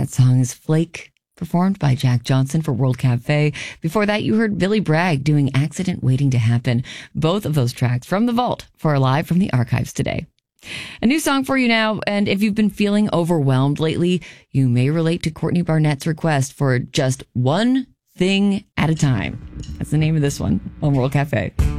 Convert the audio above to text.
That song is Flake, performed by Jack Johnson for World Cafe. Before that, you heard Billy Bragg doing Accident Waiting to Happen. Both of those tracks from the vault for our Live from the Archives today. A new song for you now, and if you've been feeling overwhelmed lately, you may relate to Courtney Barnett's request for just one thing at a time. That's the name of this one on World Cafe.